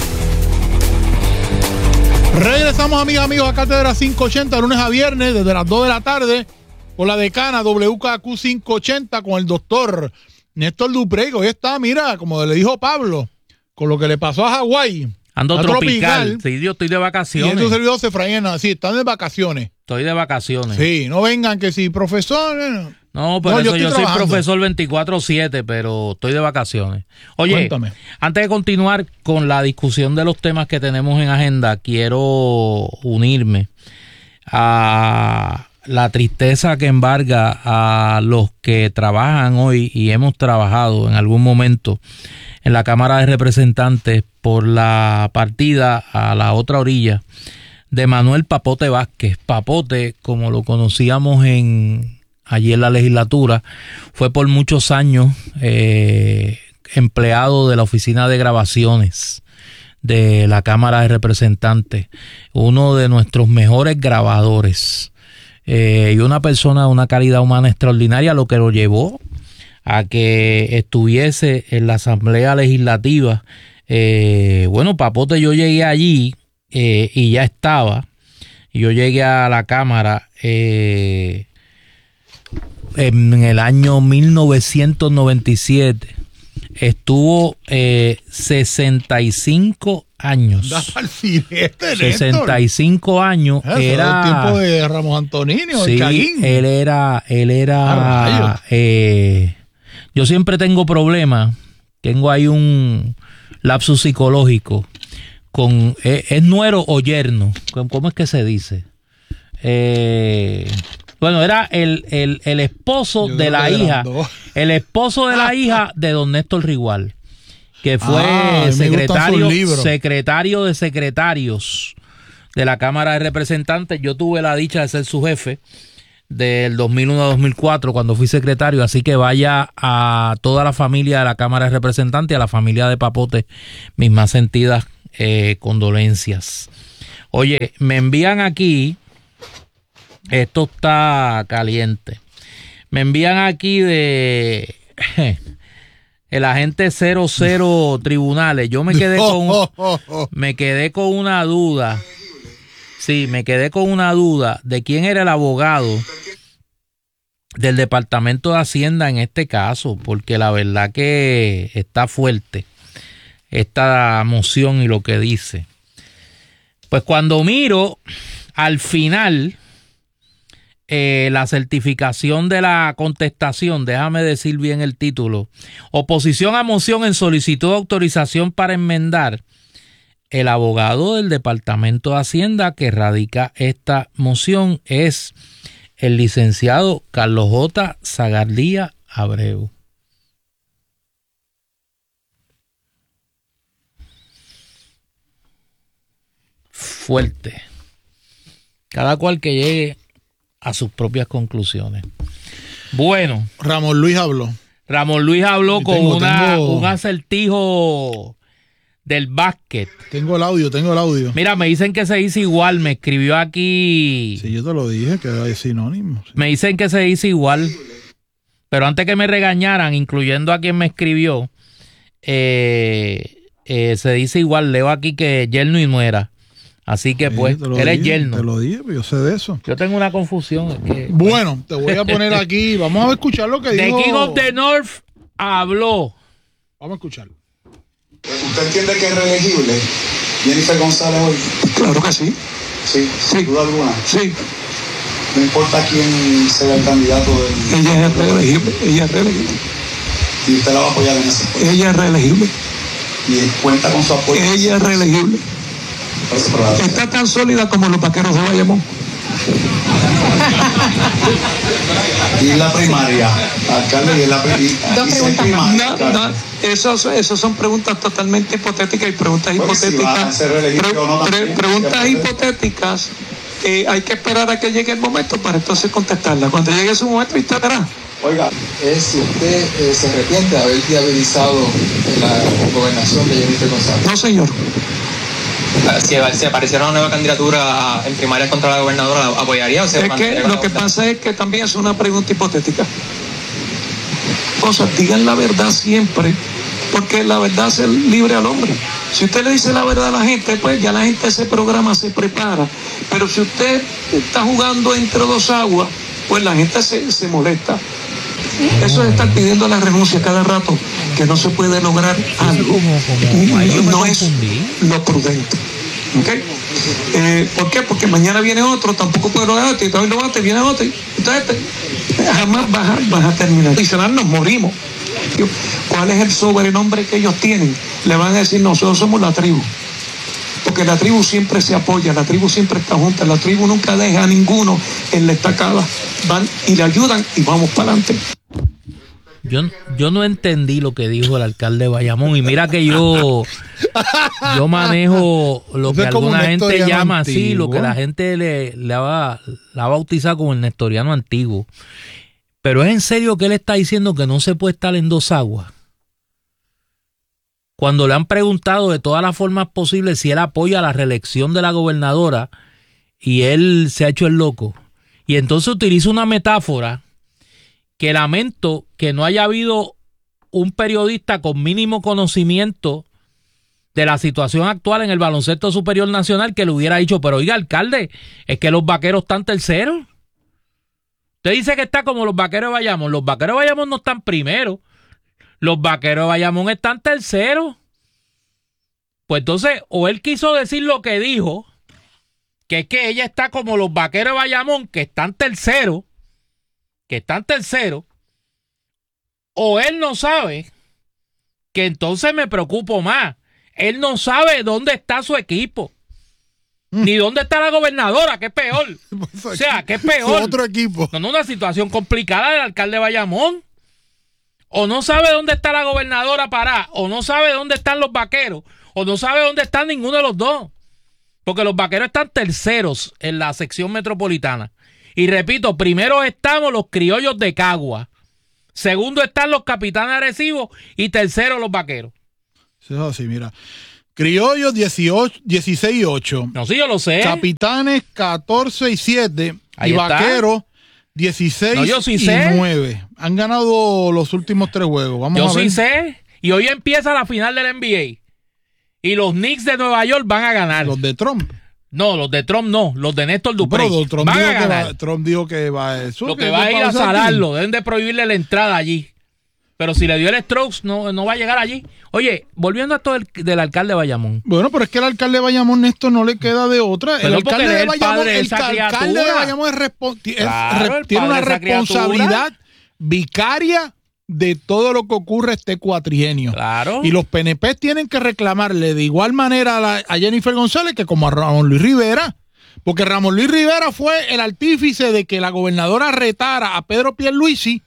Regresamos, amigas, amigos, a Cátedra quinientos ochenta, lunes a viernes, desde las dos de la tarde, con la decana W K A Q quinientos ochenta, con el doctor Néstor Duprey, que hoy está, mira, como le dijo Pablo, con lo que le pasó a Hawái. Ando Está tropical. tropical. Sí, yo estoy de Y vacaciones. estos servidores se fraían así, están de vacaciones. Estoy de vacaciones. Sí, no vengan que si profesor... eh, No, por No, yo eso yo, estoy soy trabajando. profesor veinticuatro siete, pero estoy de vacaciones. Oye, Cuéntame. antes de continuar con la discusión de los temas que tenemos en agenda, quiero unirme a la tristeza que embarga a los que trabajan hoy y hemos trabajado en algún momento en la Cámara de Representantes por la partida a la otra orilla de Manuel Papote Vázquez. Papote, como lo conocíamos en allí en la legislatura, fue por muchos años eh, empleado de la oficina de grabaciones de la Cámara de Representantes, uno de nuestros mejores grabadores, eh, y una persona de una calidad humana extraordinaria, lo que lo llevó a que estuviese en la Asamblea Legislativa. Eh, bueno, Papote, yo llegué allí eh, y ya estaba, yo llegué a la Cámara eh, en el año mil novecientos noventa y siete. Estuvo eh, sesenta y cinco años. Da pa'l sirete, sesenta y cinco años. Eso, Era el tiempo de Ramos Antonino, sí, el Chaguín. él era, él Ah, era, rayos. eh, yo siempre tengo problemas, tengo ahí un lapsus psicológico con, eh, ¿es nuero o yerno? ¿Cómo es que se dice? Eh, bueno, era el, el, el esposo Yo de creo la que eran hija, dos. el esposo de la hija de don Néstor Rigual. que fue Ah, me secretario, gustan sus libros. secretario de secretarios de la Cámara de Representantes. Yo tuve la dicha de ser su jefe del dos mil uno a dos mil cuatro cuando fui secretario, así que vaya a toda la familia de la Cámara de Representantes y a la familia de Papote mis más sentidas eh, condolencias. Oye, me envían aquí, esto está caliente, me envían aquí de el agente cero cero tribunales. Yo me quedé con me quedé con una duda. Sí, me quedé con una duda de quién era el abogado del Departamento de Hacienda en este caso, porque la verdad que está fuerte esta moción y lo que dice. Pues cuando miro al final eh, la certificación de la contestación, déjame decir bien el título, oposición a moción en solicitud de autorización para enmendar. El abogado del Departamento de Hacienda que radica esta moción es el licenciado Carlos J. Zagardía Abreu. Fuerte. Cada cual que llegue a sus propias conclusiones. Bueno. Ramón Luis habló. Ramón Luis habló con tengo, una, tengo... un acertijo del básquet. Tengo el audio, tengo el audio. Mira, me dicen que se dice igual. Me escribió aquí. Sí, yo te lo dije, que era sinónimo. Sí. Me dicen que se dice igual. Pero antes que me regañaran, incluyendo a quien me escribió, eh, eh, se dice igual. Leo aquí que yerno y nuera. Así que, sí, pues, él es yerno. Te lo dije, yo sé de eso. Yo tengo una confusión. Es que, bueno, te voy a poner aquí. Vamos a escuchar lo que The dijo. The King of the North habló. Vamos a escucharlo. ¿Usted entiende que es reelegible Jennifer González hoy? Claro que sí. Sí, sin sí. duda alguna. Sí. No importa quién sea el candidato del... Ella es reelegible. Ella es reelegible. ¿Y usted la va a apoyar en ese puesto? Ella es reelegible. ¿Y cuenta con su apoyo? Ella es reelegible. Está tan sólida como los vaqueros de Bayamón. Y la primaria, alcalde, y la primaria. No, no, esos, esos son preguntas totalmente hipotéticas y preguntas pues hipotéticas. Si pre, no pre, preguntas hipotéticas, eh, hay que esperar a que llegue el momento para entonces contestarlas. Cuando llegue su momento, usted verá. Oiga, es si usted eh, se arrepiente de haber viabilizado la gobernación de Jennifer González. No, señor. Si, si apareciera una nueva candidatura en primarias contra la gobernadora, ¿la apoyaría o se es que lo que pasa es que también es una pregunta hipotética. O sea, digan la verdad siempre, porque la verdad hace libre al hombre. Si usted le dice la verdad a la gente, pues ya la gente se programa, se prepara. Pero si usted está jugando entre dos aguas, pues la gente se, se molesta. Eso es estar pidiendo la renuncia cada rato, que no se puede lograr algo. No, no es lo prudente. ¿Okay? Eh, ¿Por qué? Porque mañana viene otro, tampoco puede lograr otro, y también lo bate, viene otro. Entonces, jamás vas a, vas a terminar. Adicional, nos morimos. ¿Cuál es el sobrenombre que ellos tienen? Le van a decir, nosotros somos la tribu. Porque la tribu siempre se apoya, la tribu siempre está junta, la tribu nunca deja a ninguno en la estacada. Van y le ayudan y vamos para adelante. Yo, yo no entendí lo que dijo el alcalde de Bayamón, y mira que yo yo manejo lo que alguna gente llama antiguo. Así, lo que la gente le, le va, la ha bautizado como el nestoriano antiguo. Pero es en serio que él está diciendo que no se puede estar en dos aguas. Cuando le han preguntado de todas las formas posibles si él apoya la reelección de la gobernadora, y él se ha hecho el loco. Y entonces utiliza una metáfora que lamento que no haya habido un periodista con mínimo conocimiento de la situación actual en el baloncesto superior nacional que le hubiera dicho, pero oiga, alcalde, es que los vaqueros están terceros. Usted dice que está como los vaqueros de Bayamón. Los vaqueros de Bayamón no están primero. Los vaqueros de Bayamón están terceros. Pues entonces, o él quiso decir lo que dijo, que es que ella está como los vaqueros de Bayamón, que están terceros, que están terceros, o él no sabe, que entonces me preocupo más. Él no sabe dónde está su equipo, mm. ni dónde está la gobernadora, que es peor. O sea, que es peor. Otro equipo. No, no, una situación complicada del alcalde de Bayamón. o no sabe dónde está la gobernadora parada, o no sabe dónde están los vaqueros, o no sabe dónde están ninguno de los dos. Porque los vaqueros están terceros en la sección metropolitana. Y repito, primero estamos los criollos de Cagua, segundo están los capitanes Arecibo y tercero los vaqueros. Eso es así, mira. Criollos dieciocho, dieciséis y ocho. No, sí, yo lo sé. Capitanes catorce y siete. Ahí y está. Vaqueros dieciséis no, yo sí y sé. nueve. Han ganado los últimos tres juegos. Vamos yo a ver. sí sé. Y hoy empieza la final del N B A. Y los Knicks de Nueva York van a ganar. Los de Trump. No, los de Trump no. Los de Néstor Duprey. Pero Trump van dijo a que ganar. va, Trump dijo que va a eso. Lo que va a ir a salarlo. Deben de prohibirle la entrada allí. Pero si le dio el Strokes, no, no va a llegar allí. Oye, volviendo a esto del, del alcalde de Bayamón. Bueno, pero es que el alcalde de Bayamón, Néstor, no le queda de otra. Pero el alcalde de el Bayamón, de el alcalde de Bayamón es respo- claro, es, tiene una responsabilidad criatura. vicaria de todo lo que ocurre este cuatrienio. Claro. Y los P N P tienen que reclamarle de igual manera a, la, a Jennifer González que como a Ramón Luis Rivera. Porque Ramón Luis Rivera fue el artífice de que la gobernadora retara a Pedro Pierluisi,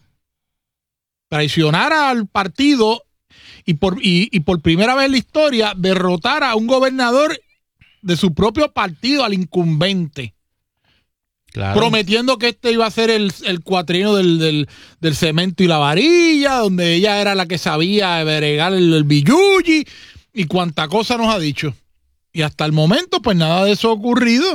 traicionara al partido y por, y, y por primera vez en la historia derrotara a un gobernador de su propio partido, al incumbente. Claro. Prometiendo que este iba a ser el, el cuatrienio del, del, del cemento y la varilla, donde ella era la que sabía bregar el, el billuyi y cuánta cosa nos ha dicho. Y hasta el momento, pues nada de eso ha ocurrido.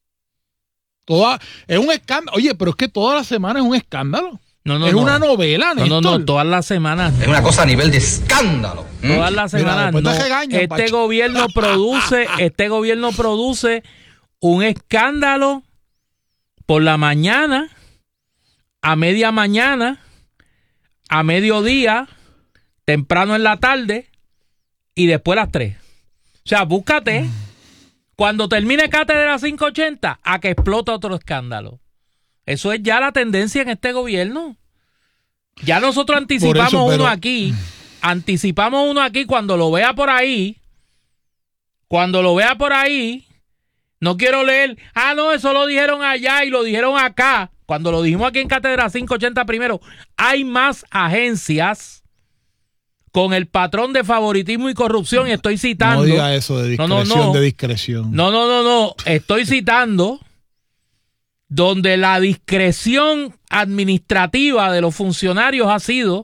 Toda, es un escándalo. Oye, pero es que toda la semana es un escándalo. No, no, es no. una novela, No, Néstor. no, no, todas las semanas. Es una cosa a nivel de escándalo. Todas las Mira, semanas. después No. te regañan, Este Pacho. gobierno produce, este gobierno produce un escándalo por la mañana, a media mañana, a mediodía, temprano en la tarde y después a las tres. O sea, búscate cuando termine Cátedra quinientos ochenta a que explota otro escándalo. Eso es ya la tendencia en este gobierno. Ya nosotros anticipamos eso, pero... uno aquí, anticipamos uno aquí cuando lo vea por ahí, cuando lo vea por ahí, no quiero leer, ah, no, eso lo dijeron allá y lo dijeron acá. Cuando lo dijimos aquí en Cátedra quinientos ochenta primero, hay más agencias con el patrón de favoritismo y corrupción, y estoy citando. No diga eso de discreción, no, no, no. de discreción. No, no, no, no, estoy citando donde la discreción administrativa de los funcionarios ha sido...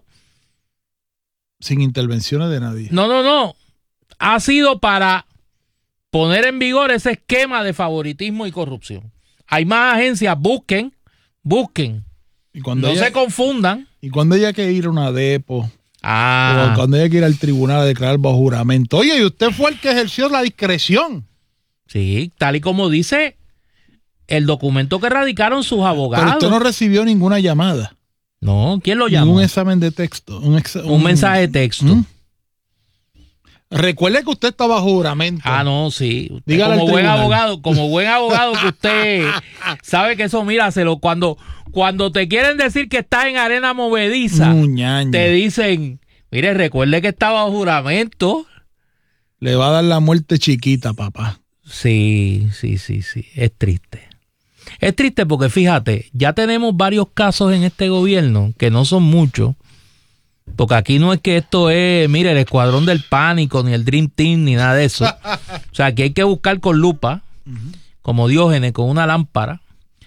Sin intervenciones de nadie. No, no, no. Ha sido para poner en vigor ese esquema de favoritismo y corrupción. Hay más agencias, busquen, busquen. Y cuando no ella, se confundan. Y cuando haya que ir a una depo, ah. o cuando haya que ir al tribunal a declarar bajo juramento. Oye, y usted fue el que ejerció la discreción. Sí, tal y como dice el documento que radicaron sus abogados. Pero usted no recibió ninguna llamada. No, ¿quién lo llamó? Ningún examen de texto. Un, exa un, un mensaje de texto. ¿Mm? Recuerde que usted está bajo juramento. Ah, no, sí. Usted, Dígale como al buen tribunal. abogado, como buen abogado que usted sabe que eso, míraselo, cuando, cuando te quieren decir que estás en arena movediza, Muñaño. te dicen, mire, recuerde que está bajo juramento. Le va a dar la muerte chiquita, papá. Sí, sí, sí, sí. Es triste. Es triste porque fíjate, ya tenemos varios casos en este gobierno, que no son muchos, porque aquí no es que esto es, mire, el escuadrón del pánico, ni el Dream Team, ni nada de eso. O sea, aquí hay que buscar con lupa, uh-huh. como Diógenes, con una lámpara.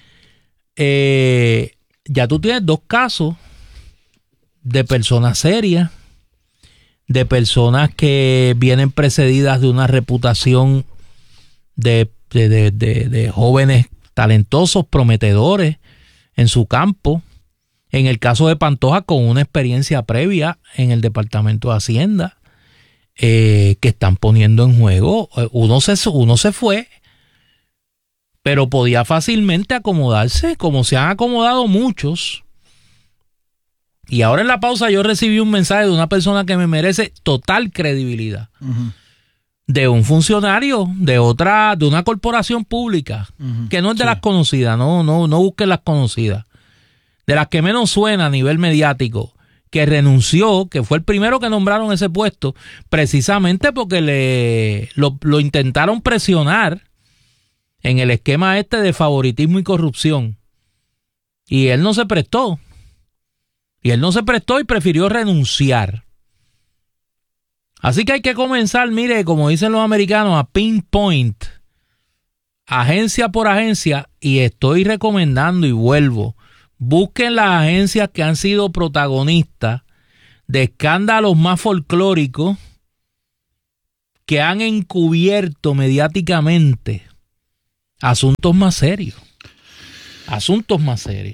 Eh, ya tú tienes dos casos de personas serias, de personas que vienen precedidas de una reputación de, de, de, de, de jóvenes talentosos, prometedores en su campo. En el caso de Pantoja, con una experiencia previa en el Departamento de Hacienda, eh, que están poniendo en juego. Uno se, uno se fue, pero podía fácilmente acomodarse, como se han acomodado muchos. Y ahora en la pausa yo recibí un mensaje de una persona que me merece total credibilidad. Uh-huh. De un funcionario de otra, de una corporación pública, uh-huh. que no es de sí. las conocidas, no, no, no busquen las conocidas. De las que menos suena a nivel mediático, que renunció, que fue el primero que nombraron ese puesto, precisamente porque le lo, lo intentaron presionar en el esquema este de favoritismo y corrupción. Y él no se prestó. Y él no se prestó y prefirió renunciar. Así que hay que comenzar, mire, como dicen los americanos, a pinpoint, agencia por agencia, y estoy recomendando y vuelvo, busquen las agencias que han sido protagonistas de escándalos más folclóricos que han encubierto mediáticamente asuntos más serios. Asuntos más serios.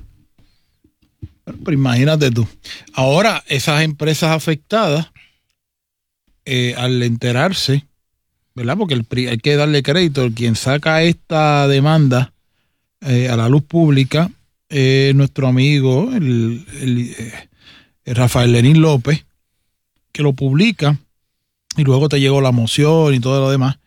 Pero imagínate tú. Ahora, esas empresas afectadas, eh, al enterarse, ¿verdad? Porque el, hay que darle crédito, el quien saca esta demanda eh, a la luz pública, eh, nuestro amigo, el, el, el Rafael Lenín López, que lo publica, y luego te llegó la moción y todo lo demás,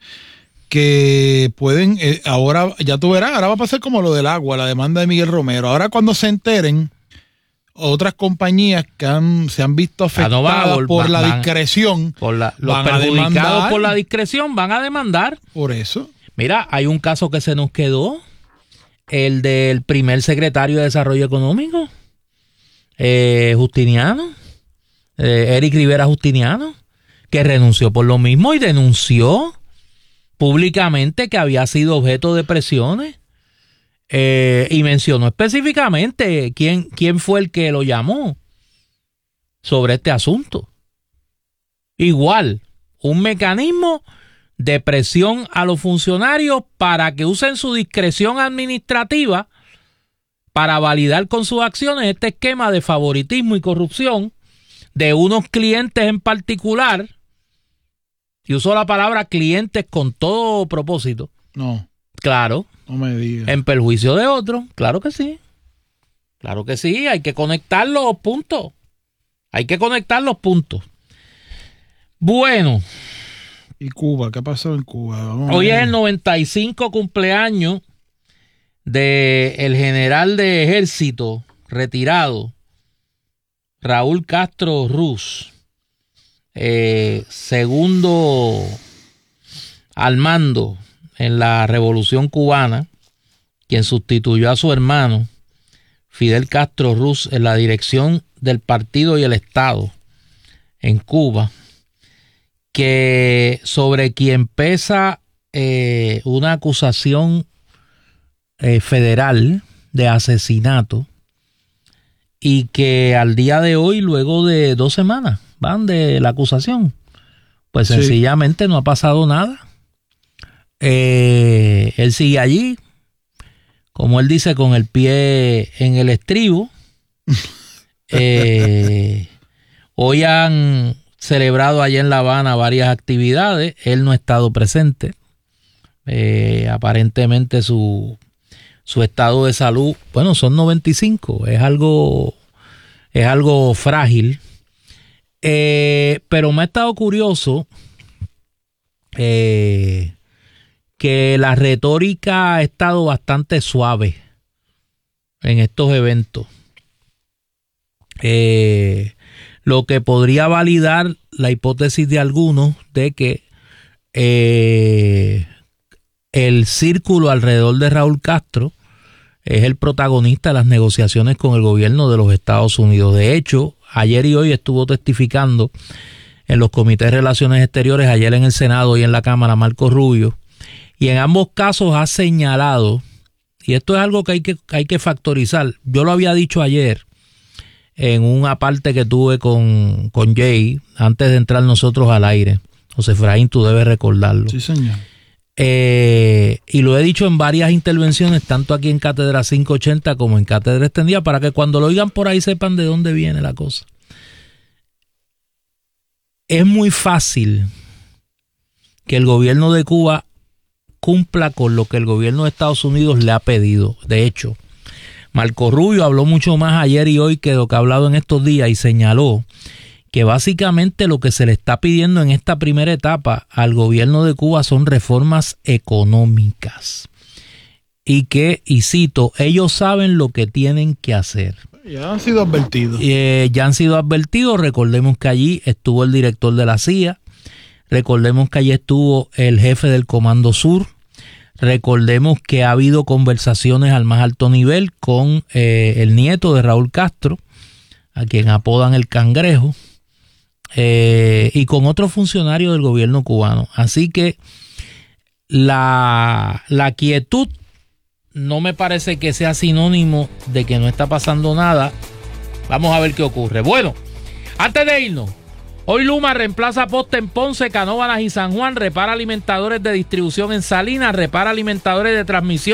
que pueden, eh, ahora, ya tú verás, ahora va a pasar como lo del agua, la demanda de Miguel Romero. Ahora cuando se enteren, otras compañías que han, se han visto afectadas ah, no, por van, la discreción, por la, los perjudicados por la discreción van a demandar. Por eso. Mira, hay un caso que se nos quedó, el del primer secretario de Desarrollo Económico, eh, Justiniano, eh, Eric Rivera Justiniano, que renunció por lo mismo y denunció públicamente que había sido objeto de presiones. Eh, y mencionó específicamente quién, quién fue el que lo llamó sobre este asunto. Igual, un mecanismo de presión a los funcionarios para que usen su discreción administrativa para validar con sus acciones este esquema de favoritismo y corrupción de unos clientes en particular. Y usó la palabra clientes con todo propósito. No. Claro. No me digas. En perjuicio de otro, claro que sí. Claro que sí, hay que conectar los puntos. Hay que conectar los puntos. Bueno. ¿Y Cuba? ¿Qué pasó en Cuba? Vamos hoy es el noventa y cinco cumpleaños del general de ejército retirado, Raúl Castro Ruz, eh, segundo al mando en la Revolución Cubana, quien sustituyó a su hermano Fidel Castro Ruz en la dirección del partido y el Estado en Cuba, que sobre quien pesa eh, una acusación eh, federal de asesinato, y que al día de hoy, luego de dos semanas, van de la acusación, pues sí, sencillamente no ha pasado nada. Eh, él sigue allí, como él dice, con el pie en el estribo. Eh, hoy han celebrado allá en La Habana varias actividades. Él no ha estado presente. Eh, aparentemente su, su estado de salud, bueno, son noventa y cinco, es algo, es algo frágil. Eh, pero me ha estado curioso eh, que la retórica ha estado bastante suave en estos eventos. Eh, lo que podría validar la hipótesis de algunos de que eh, el círculo alrededor de Raúl Castro es el protagonista de las negociaciones con el gobierno de los Estados Unidos. De hecho, ayer y hoy estuvo testificando en los comités de relaciones exteriores, ayer en el Senado y en la Cámara, Marco Rubio, y en ambos casos ha señalado, y esto es algo que hay que, hay que factorizar, yo lo había dicho ayer en una parte que tuve con, con Jay, antes de entrar nosotros al aire. José Efraín, tú debes recordarlo. Sí, señor. Eh, y lo he dicho en varias intervenciones, tanto aquí en Cátedra quinientos ochenta como en Cátedra Extendida, para que cuando lo oigan por ahí sepan de dónde viene la cosa. Es muy fácil que el gobierno de Cuba cumpla con lo que el gobierno de Estados Unidos le ha pedido. De hecho, Marco Rubio habló mucho más ayer y hoy que lo que ha hablado en estos días, y señaló que básicamente lo que se le está pidiendo en esta primera etapa al gobierno de Cuba son reformas económicas. Y que, y cito, ellos saben lo que tienen que hacer. Ya han sido advertidos. Eh, ya han sido advertidos. Recordemos que allí estuvo el director de la C I A. Recordemos que allí estuvo el jefe del Comando Sur. Recordemos que ha habido conversaciones al más alto nivel con eh, el nieto de Raúl Castro, a quien apodan el Cangrejo, eh, y con otros funcionarios del gobierno cubano. Así que la, la quietud no me parece que sea sinónimo de que no está pasando nada. Vamos a ver qué ocurre. Bueno, antes de irnos, hoy Luma reemplaza poste en Ponce, Canóvanas y San Juan, repara alimentadores de distribución en Salinas, repara alimentadores de transmisión